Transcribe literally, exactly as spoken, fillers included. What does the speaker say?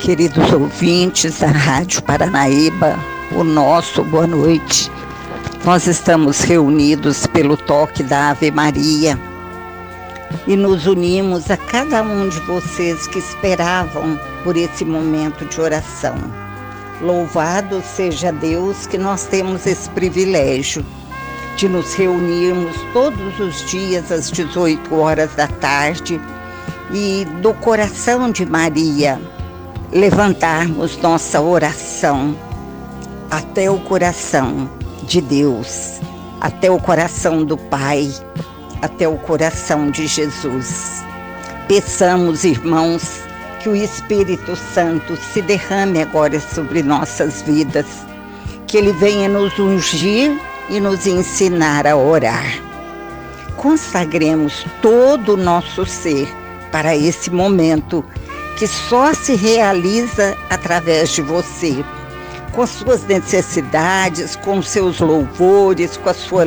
Queridos ouvintes da Rádio Paranaíba, o nosso boa noite. Nós estamos reunidos pelo toque da Ave Maria e nos unimos a cada um de vocês que esperavam por esse momento de oração. Louvado seja Deus que nós temos esse privilégio de nos reunirmos todos os dias às dezoito horas da tarde e do coração de Maria levantarmos nossa oração até o coração de Deus, até o coração do Pai, até o coração de Jesus. Peçamos, irmãos, que o Espírito Santo se derrame agora sobre nossas vidas, que Ele venha nos ungir e nos ensinar a orar. Consagremos todo o nosso ser para esse momento que só se realiza através de você, com suas necessidades, com seus louvores, com a sua